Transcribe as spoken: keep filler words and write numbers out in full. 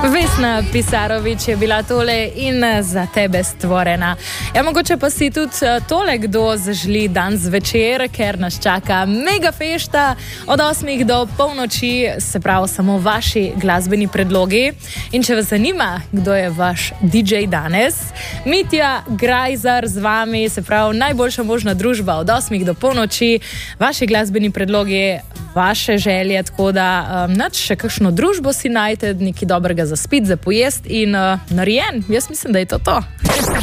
Vesna Pisarović je bila tole in za tebe stvorena. Ja, mogoče pa si tudi tole kdo zaželi dan zvečer, ker nas čaka mega fešta od osmih do polnoči, se pravi samo vaši glasbeni predlogi. In če vas zanima, kdo je vaš D J danes, Mitja Grajzar z vami, se pravi najboljša možna družba od osmih do polnoči, vaši glasbeni predlogi, vaše želje, tako da um, nač še kakšno družbo si najte, nekaj dobrega za spit, za pojest in uh, narejen. Jaz mislim, da je to to.